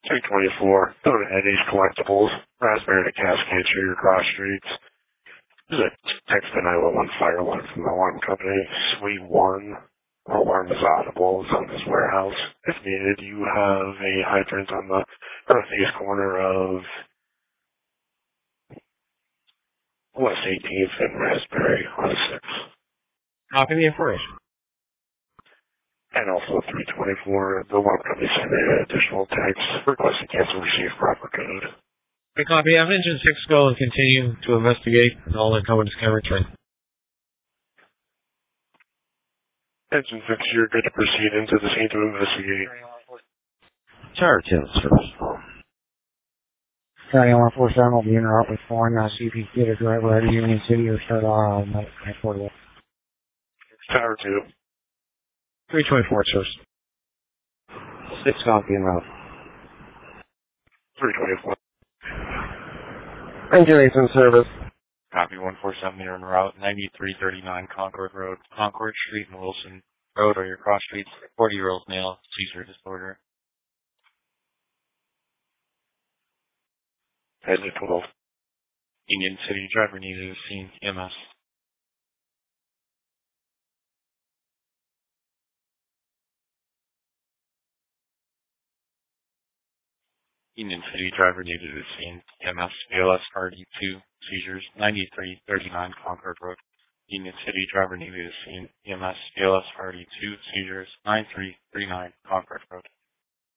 324. Go to Eddie's Collectibles. Raspberry to Cascade Street or Cross Streets. There's a text to 911 fire alarm from the alarm company. Suite 1. Alarm is audible. It's on this warehouse. If needed, you have a hydrant on the northeast corner of West 18th and Raspberry on 6. Copy the information. And also 324, the alarm company sent an additional text requesting cancel receive proper code. We copy. Have Engine 6 go and continue to investigate and all incumbents can return. Engine 6, you're good to proceed into the scene to investigate. Tower 2, service. County 147 will be in route with 4 and see if you can get a driver out of Union City or start on I-40. Tower 2. 324, service. 6 copy en route. 324. Engine 8's in service. Copy 147, you're en route, 9339 Concord Road, Concord Street and Wilson Road are your cross streets. 40-year-old male, seizure disorder. Exit 12. Union City driver needed to see EMS. Union City driver needed to see EMS. BLS RD2 seizures 9339 Concord Road. Union City driver needed to see EMS. BLS RD2 seizures 9339 Concord Road.